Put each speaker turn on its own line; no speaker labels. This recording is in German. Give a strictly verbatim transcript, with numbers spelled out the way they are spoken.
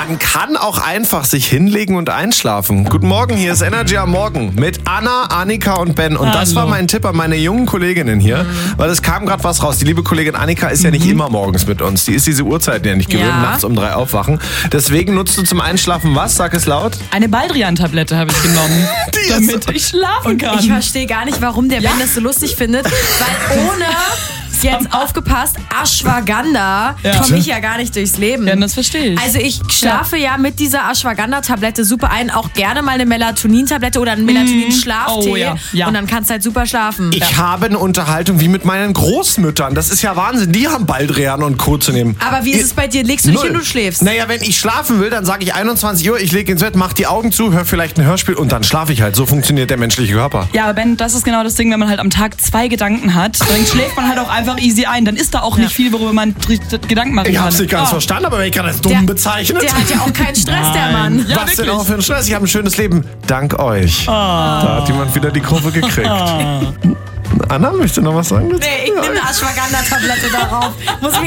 Man kann auch einfach sich hinlegen und einschlafen. Guten Morgen, hier ist Energy am Morgen mit Anna, Annika und Ben. Und
Hallo.
Das war mein Tipp an meine jungen Kolleginnen hier, mhm. weil es kam gerade was raus. Die liebe Kollegin Annika ist ja nicht mhm. immer morgens mit uns. Die ist diese Uhrzeit ja nicht gewöhnt,
ja.
nachts um drei aufwachen. Deswegen nutzt du zum Einschlafen was? Sag es laut.
Eine Baldrian-Tablette habe ich genommen, damit ich schlafen kann.
Ich verstehe gar nicht, warum der
ja.
Ben das so lustig findet, weil ohne... Jetzt aufgepasst, Ashwagandha
ja.
komme ich ja gar nicht durchs Leben.
Ja, das verstehe ich.
Also ich schlafe ja, ja mit dieser Ashwagandha-Tablette super ein, auch gerne mal eine Melatonin-Tablette oder einen Melatonin-Schlaftee
oh, ja. Ja.
und dann kannst du halt super schlafen.
Ich
ja.
habe eine Unterhaltung wie mit meinen Großmüttern. Das ist ja Wahnsinn. Die haben Baldrian und Co. zu nehmen.
Aber wie ist es bei dir? Legst du dich hin und schläfst?
Naja, wenn ich schlafen will, dann sage ich einundzwanzig Uhr, ich lege ins Bett, mach die Augen zu, höre vielleicht ein Hörspiel und dann schlafe ich halt. So funktioniert der menschliche Körper.
Ja, aber Ben, das ist genau das Ding, wenn man halt am Tag zwei Gedanken hat, dann schläft man halt auch einfach easy ein. Dann ist da auch nicht ja. viel, worüber man Gedanken machen kann.
Ich hab's nicht ganz oh. verstanden, aber wenn ich gerade als dumm
der,
bezeichnet.
Der hat ja auch keinen Stress,
Nein.
der Mann.
Ja,
Was
wirklich?
denn auch für ein Stress? Ich habe ein schönes Leben. Dank euch. Oh. Da hat jemand wieder die Kurve gekriegt. Oh. Anna, möchte noch was sagen?
Nee, ich nehme eine Ashwagandha-Tablette darauf. Muss mir